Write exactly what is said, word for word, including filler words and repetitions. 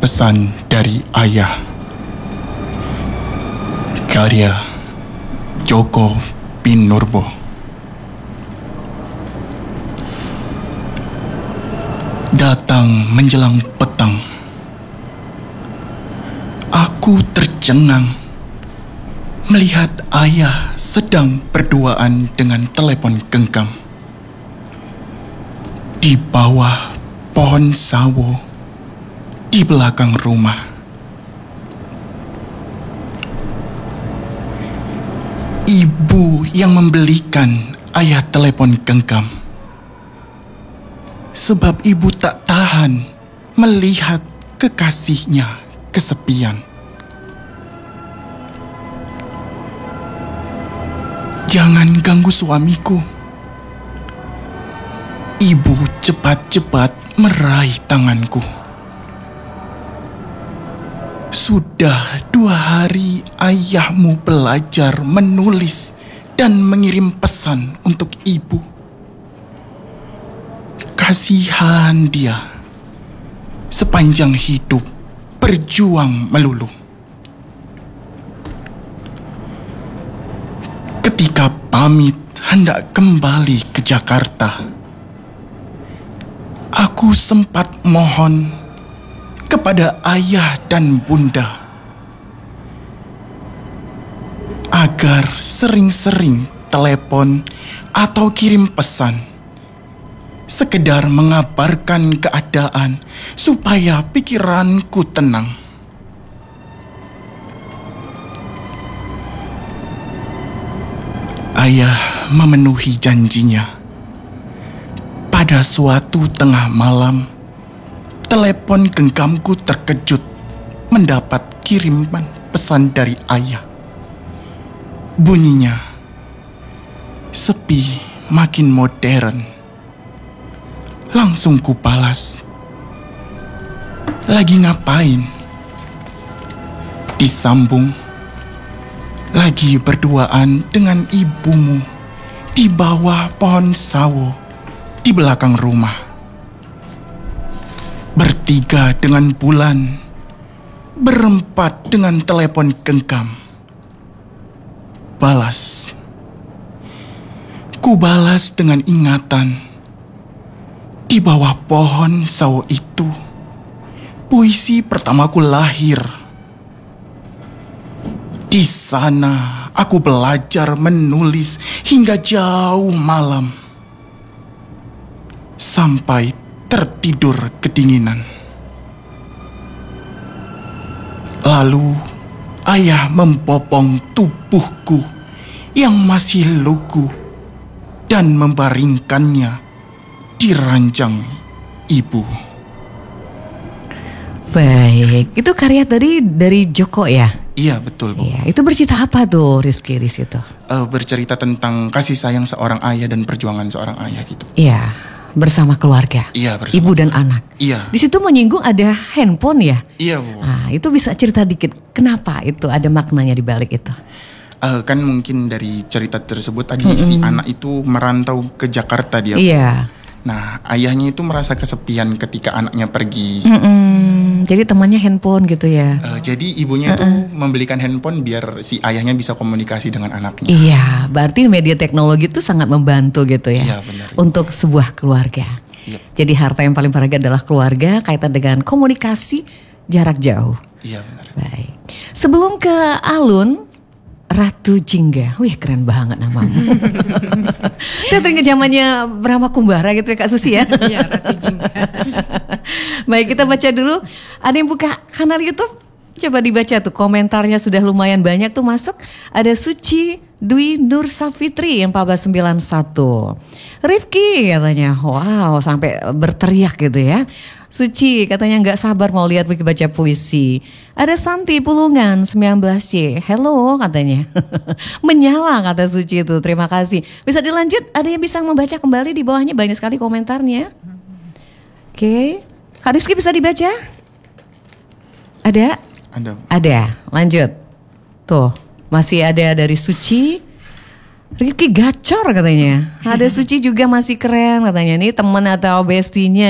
Pesan dari Ayah. Karya Djoko Pinurbo. Datang menjelang petang, aku tercengang melihat ayah sedang berduaan dengan telepon genggam di bawah pohon sawo di belakang rumah. Ibu yang membelikan ayah telepon genggam sebab ibu tak tahan melihat kekasihnya kesepian. Jangan ganggu suamiku. Ibu cepat-cepat meraih tanganku. Sudah dua hari ayahmu belajar menulis dan mengirim pesan untuk ibu. Kasihan dia, sepanjang hidup berjuang melulu. Ketika pamit hendak kembali ke Jakarta, aku sempat mohon kepada ayah dan bunda agar sering-sering telepon atau kirim pesan, sekedar mengabarkan keadaan supaya pikiranku tenang. Ayah memenuhi janjinya. Pada suatu tengah malam, telepon genggamku terkejut mendapat kiriman pesan dari ayah. Bunyinya sepi makin modern. Langsung kubalas. Lagi ngapain? Disambung. Lagi berduaan dengan ibumu di bawah pohon sawo di belakang rumah. Bertiga dengan bulan, berempat dengan telepon genggam. Balas. Ku balas dengan ingatan. Di bawah pohon sawo itu, puisi pertamaku lahir. Di sana aku belajar menulis hingga jauh malam, sampai tertidur kedinginan. Lalu ayah membopong tubuhku yang masih lugu dan membaringkannya di ranjang ibu. Baik, itu karya tadi dari Djoko ya? Iya, betul, Bu. Iya, itu bercerita apa tuh Rifki di situ? Uh, bercerita tentang kasih sayang seorang ayah dan perjuangan seorang ayah gitu. Iya, bersama keluarga. Iya, bersama. Ibu dan anak. Iya. Di situ menyinggung ada handphone ya? Iya, Bu. Nah, itu bisa cerita dikit. Kenapa itu ada maknanya di balik itu? Uh, kan mungkin dari cerita tersebut tadi Mm-mm. si anak itu merantau ke Jakarta dia. Iya. Nah, ayahnya itu merasa kesepian ketika anaknya pergi. Mm-mm. Jadi temannya handphone gitu ya? Uh, jadi ibunya itu membelikan handphone biar si ayahnya bisa komunikasi dengan anaknya. Iya, berarti media teknologi itu sangat membantu gitu ya? Iya, benar. Untuk sebuah keluarga. Iya. Jadi harta yang paling berharga adalah keluarga, kaitan dengan komunikasi jarak jauh. Iya, benar. Baik. Sebelum ke alun, Ratu Jingga. Wih, keren banget namamu. Saya teringat zamannya Brahma Kumbara gitu ya Kak Susi ya. Iya, Ratu Jingga. Baik, kita baca dulu. Ada yang buka kanal YouTube? Coba dibaca tuh, komentarnya sudah lumayan banyak tuh masuk. Ada Suci Dwi Nur Safitri yang empat belas sembilan puluh satu. Rifki katanya, wow, sampai berteriak gitu ya. Suci katanya nggak sabar mau lihat Rifki baca puisi. Ada Santi Pulungan sembilan belas C. Hello katanya. Menyala kata Suci itu. Terima kasih. Bisa dilanjut? Ada yang bisa membaca kembali di bawahnya, banyak sekali komentarnya. Oke. Okay. Kak Rizky bisa dibaca? Ada? Ada. Ada. Lanjut. Tuh, masih ada dari Suci. Rifki gacor katanya. Ada Suci juga masih keren katanya. Ini teman atau bestinya